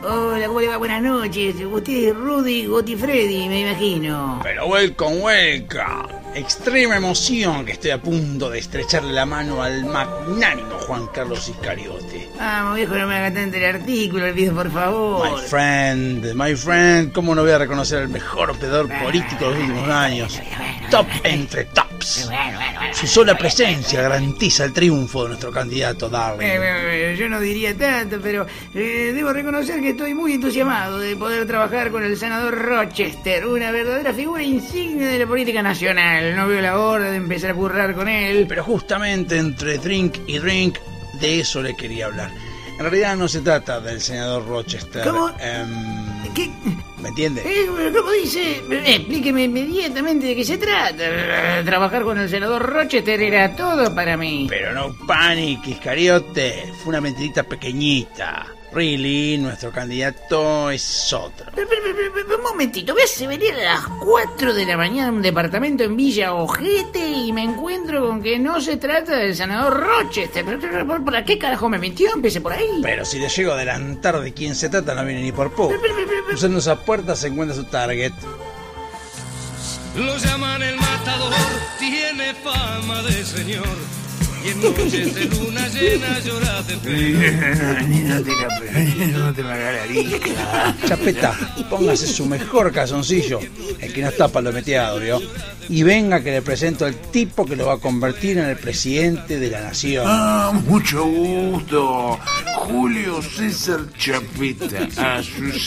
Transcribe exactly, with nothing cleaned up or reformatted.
Hola, ¿cómo le va? Buenas noches. Usted es Rudy Gotifredi, me imagino. Pero welcome, welcome. Extrema emoción que estoy a punto de estrecharle la mano al magnánimo Juan Carlos Iscariote. Vamos, viejo, no me haga tanto el artículo, olvide, por favor. My friend, my friend, ¿cómo no voy a reconocer al mejor operador político de los últimos años? Top entre tops. Su sola presencia garantiza el triunfo de nuestro candidato Darwin. Eh, eh, yo no diría tanto, pero eh, debo reconocer que estoy muy entusiasmado de poder trabajar con el senador Rochester, una verdadera figura insignia de la política nacional. No veo la hora de empezar a currar con él. Pero justamente entre drink y drink, de eso le quería hablar. En realidad no se trata del senador Rochester. ¿Cómo? Um, ¿Qué? ¿Me entiende? Eh, ¿Cómo dice? Explíqueme inmediatamente de qué se trata. Trabajar con el senador Rochester era todo para mí. Pero no panic, Iscariote. Fue una mentirita pequeñita. Really, nuestro candidato es otro. Pero, pero, pero, pero, un momentito, ves, se venir a las cuatro de la mañana a un departamento en Villa Ojete y me encuentro con que no se trata del senador Rochester. ¿Pero, pero, pero, ¿por qué carajo me mintió? Empecé por ahí. Pero si le llego a adelantar de quién se trata, no viene ni por poco. Usando esa puerta se encuentra su target. Lo llaman el matador, tiene fama de señor. Y en noches de luna llena llora de pena. No te la no te me hagas la rica. Chapeta, póngase su mejor calzoncillo, el que no está palometeado, ¿vio? Y venga que le presento al tipo que lo va a convertir en el presidente de la nación. Ah, mucho gusto. Julio César Chapeta, a sus